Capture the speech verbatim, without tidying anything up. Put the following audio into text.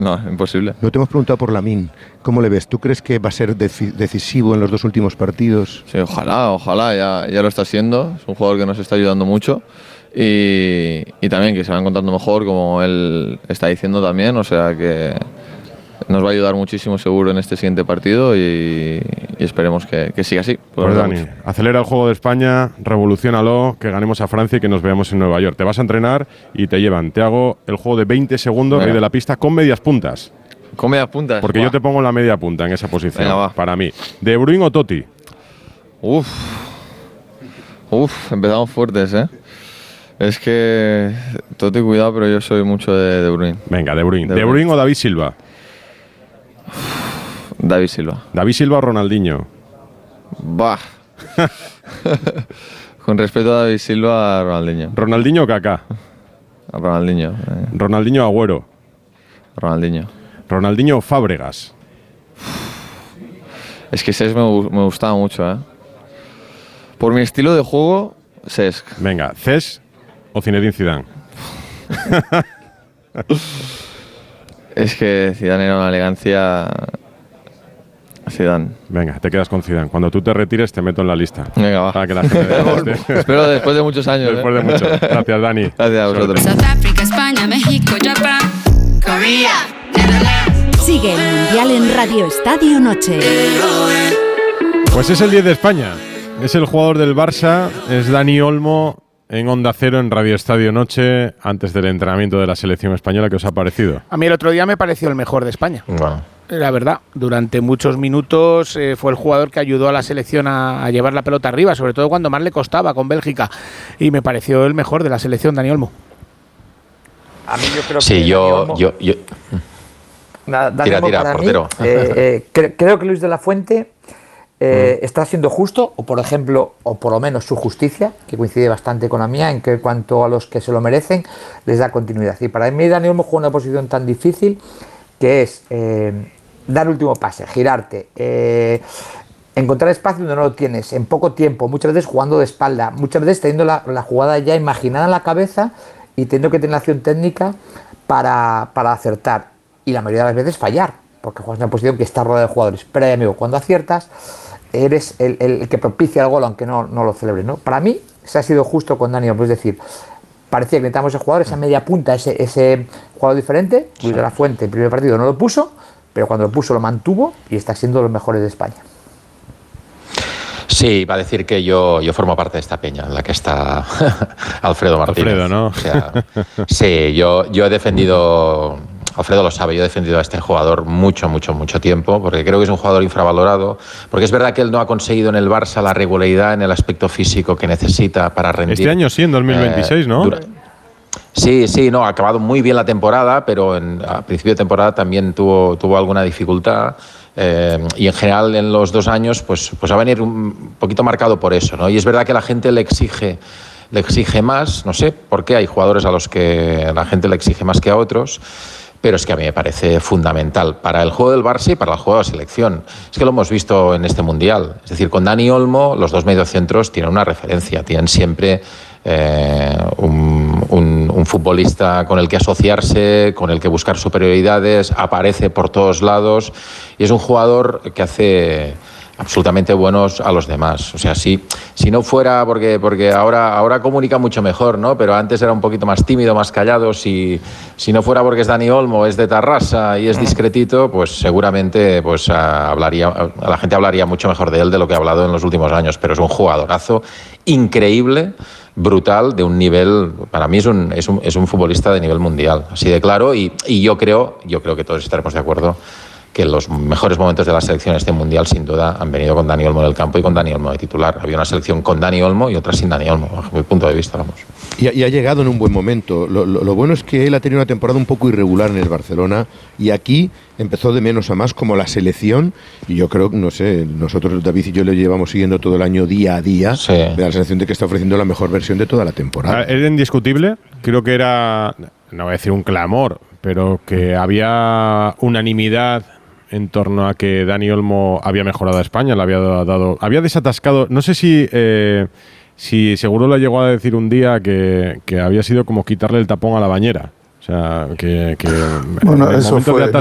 No, imposible. No te hemos preguntado por Lamine. ¿Cómo le ves? ¿Tú crees que va a ser deci- decisivo en los dos últimos partidos? Sí, ojalá, ojalá, ya, ya lo está siendo. Es un jugador que nos está ayudando mucho. Y, y también que se va encontrando mejor, como él está diciendo también. O sea que nos va a ayudar muchísimo seguro en este siguiente partido y, y esperemos que, que siga así. Pues Dani, acelera el juego de España, revoluciónalo, que ganemos a Francia y que nos veamos en Nueva York. Te vas a entrenar y te llevan. Te hago el juego de veinte segundos rey de la pista con medias puntas. ¿Con medias puntas? Porque Buah. yo te pongo la media punta en esa posición. Venga, va. Para mí. ¿De Bruyne o Totti? Uf. Uf, empezamos fuertes, ¿eh? Es que Totti, cuidado, pero yo soy mucho de De Bruyne. Venga, De Bruyne. De ¿De Bruyne o David Silva? David Silva. ¿David Silva o Ronaldinho? Bah. Con respeto a David Silva, a Ronaldinho. ¿Ronaldinho o Kaká? A Ronaldinho. Eh. ¿Ronaldinho o Agüero? Ronaldinho. ¿Ronaldinho o Fábregas? Es que Cesc me, me gustaba mucho, ¿eh? Por mi estilo de juego, Cesc. Venga, ¿Cesc o Zinedine Zidane? Es que Zidane era una elegancia. Zidane. Venga, te quedas con Zidane. Cuando tú te retires te meto en la lista. Venga, va. Para que la gente vea este. Espero después de muchos años. Después ¿eh? de mucho. Gracias, Dani. Gracias a vosotros. South Africa, España, México, Japón, Corea, Netherlands. Sigue el Mundial en Radio Estadio Noche. Pues es el diez de España. Es el jugador del Barça. Es Dani Olmo en Onda Cero en Radio Estadio Noche antes del entrenamiento de la selección española. ¿Qué os ha parecido? A mí el otro día me pareció el mejor de España. Bueno. La verdad, durante muchos minutos eh, fue el jugador que ayudó a la selección a, a llevar la pelota arriba, sobre todo cuando más le costaba con Bélgica. Y me pareció el mejor de la selección, Dani Olmo. A mí yo creo que Sí, yo, Olmo, yo, yo. Dani Tira, Olmo, tira, para portero. mí, eh, eh, cre- creo que Luis de la Fuente eh, mm. está siendo justo, o por ejemplo, o por lo menos su justicia, que coincide bastante con la mía, en que en cuanto a los que se lo merecen, les da continuidad. Y para mí Dani Olmo juega una posición tan difícil que es eh, dar el último pase, girarte, eh, encontrar espacio donde no lo tienes, en poco tiempo, muchas veces jugando de espalda, muchas veces teniendo la, la jugada ya imaginada en la cabeza y teniendo que tener la acción técnica para, para acertar. Y la mayoría de las veces fallar, porque juegas en una posición que está rodeada de jugadores. Pero, amigo, cuando aciertas, eres el, el que propicia el gol, aunque no, no lo celebre, ¿no? Para mí, se ha sido justo con Dani Olmo, es decir, parecía que necesitábamos ese jugador, esa media punta, ese, ese jugador diferente. Luis de la Fuente, el primer partido no lo puso, pero cuando lo puso lo mantuvo y está siendo de los mejores de España. Sí, va a decir que yo, yo formo parte de esta peña en la que está Alfredo Martínez. Alfredo, ¿no? O sea, sí, yo, yo he defendido, Alfredo lo sabe, yo he defendido a este jugador mucho, mucho, mucho tiempo, porque creo que es un jugador infravalorado, porque es verdad que él no ha conseguido en el Barça la regularidad en el aspecto físico que necesita para rendir. Este año sí, en dos mil veintiséis, eh, ¿no? Dura, Sí, sí, no, ha acabado muy bien la temporada, pero en, a principio de temporada también tuvo, tuvo alguna dificultad. Eh, y en general en los dos años pues, pues va a venir un poquito marcado por eso, ¿no? Y es verdad que la gente le exige, le exige más, no sé por qué hay jugadores a los que la gente le exige más que a otros, pero es que a mí me parece fundamental para el juego del Barça y para el juego de la selección. Es que lo hemos visto en este Mundial. Es decir, con Dani Olmo los dos mediocentros tienen una referencia, tienen siempre eh, un, un, un futbolista con el que asociarse, con el que buscar superioridades, aparece por todos lados y es un jugador que hace absolutamente buenos a los demás. O sea, si, si no fuera, porque, porque ahora, ahora comunica mucho mejor, ¿no? Pero antes era un poquito más tímido, más callado. Si, si no fuera porque es Dani Olmo, es de Tarrasa y es discretito, pues seguramente pues, hablaría, la gente hablaría mucho mejor de él de lo que ha hablado en los últimos años. Pero es un jugadorazo increíble, brutal, de un nivel, para mí es un, es un, es un futbolista de nivel mundial, así de claro. Y, y yo creo, yo creo que todos estaremos de acuerdo que los mejores momentos de la selección en este Mundial sin duda han venido con Dani Olmo en el campo y con Dani Olmo de titular. Había una selección con Dani Olmo y otra sin Dani Olmo, bajo mi punto de vista, vamos. Y ha, y ha llegado en un buen momento. Lo, lo, lo bueno es que él ha tenido una temporada un poco irregular en el Barcelona y aquí empezó de menos a más como la selección y yo creo, no sé, nosotros David y yo le llevamos siguiendo todo el año día a día, sí, de la selección de que está ofreciendo la mejor versión de toda la temporada. Era indiscutible, creo que era, no voy a decir un clamor, pero que había unanimidad en torno a que Dani Olmo había mejorado a España, le había dado, había desatascado, no sé si, eh, si seguro lo llegó a decir un día que, que había sido como quitarle el tapón a la bañera, O sea, que, que Bueno, en el eso momento fue- de